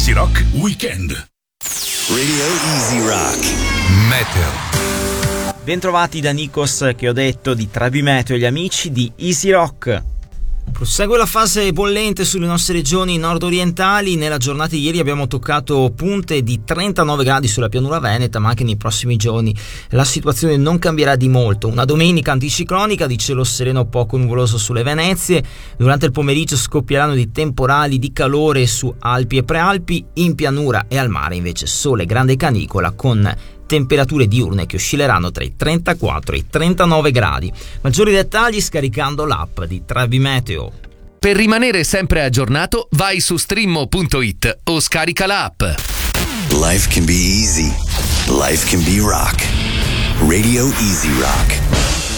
Easy Rock Weekend. Radio Easy Rock Meteo. Bentrovati da Nikos, che ho detto di Travi Meteo e gli amici di Easy Rock. Prosegue la fase bollente sulle nostre regioni nord-orientali. Nella giornata di ieri abbiamo toccato punte di 39 gradi sulla pianura veneta, ma anche nei prossimi giorni la situazione non cambierà di molto. Una domenica anticiclonica di cielo sereno poco nuvoloso sulle Venezie. Durante il pomeriggio scoppieranno di temporali di calore su Alpi e Prealpi. In pianura e al mare invece sole, grande canicola con temperature diurne che oscilleranno tra i 34 e i 39 gradi. Maggiori dettagli scaricando l'app di Travi Meteo. Per rimanere sempre aggiornato, vai su streammo.it o scarica l'app. Life can be easy. Life can be rock. Radio Easy Rock.